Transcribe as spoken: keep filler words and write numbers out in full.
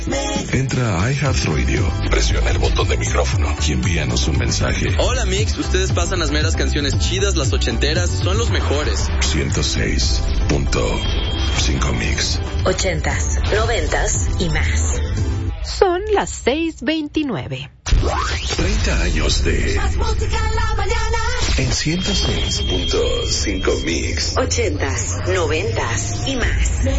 Entra a iHeartRadio, presiona el botón de micrófono y envíanos un mensaje. Hola Mix, ustedes pasan las meras canciones chidas, las ochenteras, son los mejores. ciento seis punto cinco Mix. Ochentas, noventas y más. Son las seis veintinueve. treinta años de... Más música en la mañana. En ciento seis punto cinco Mix. Ochentas, noventas y más.